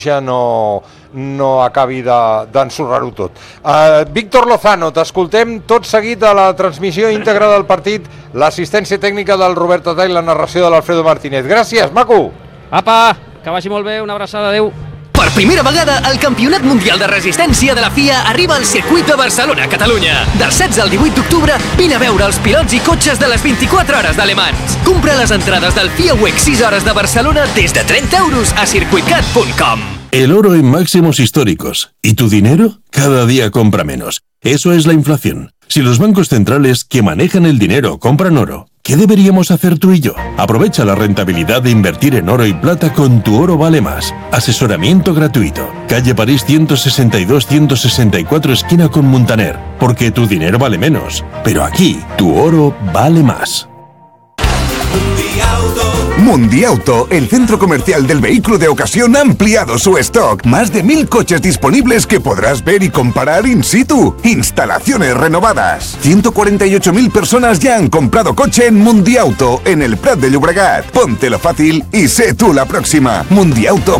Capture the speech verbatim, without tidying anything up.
ja no, no acabi d'ensorrar-ho tot. Uh, Víctor Lozano, t'escoltem tot seguit a la transmissió íntegra del partit, l'assistència tècnica del Robert Tatà i la narració de l'Alfredo Martínez. Gràcies, maco! Apa, que vagi molt bé, una abraçada, adeu. Per primera vegada, el Campionat Mundial de Resistència de la F I A arriba al circuit de Barcelona, Catalunya. Del setze al divuit d'octubre, vine a veure els pilots i cotxes de les veinticuatro hores de Le Mans. Compra les entrades del F I A W E C sis hores de Barcelona des de trenta euros a circuitcat punt com. El oro en máximos históricos. ¿Y tu dinero? Cada día compra menos. Eso es la inflación. Si los bancos centrales que manejan el dinero compran oro, ¿qué deberíamos hacer tú y yo? Aprovecha la rentabilidad de invertir en oro y plata con Tu Oro Vale Más. Asesoramiento gratuito. Calle París ciento sesenta y dos ciento sesenta y cuatro esquina con Muntaner. Porque tu dinero vale menos. Pero aquí, tu oro vale más. Mundiauto, el centro comercial del vehículo de ocasión, ha ampliado su stock. Más de mil coches disponibles que podrás ver y comparar in situ. Instalaciones renovadas. ciento cuarenta y ocho mil personas ya han comprado coche en Mundiauto, en el Prat de Llobregat. Póntelo fácil y sé tú la próxima. mundiauto